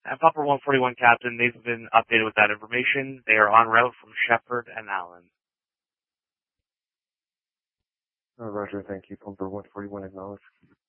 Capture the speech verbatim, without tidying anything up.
And Pumper one forty-one, Captain, they've been updated with that information. They are en route from Shepherd and Allen. Oh, Roger, thank you. Pumper one forty-one acknowledged.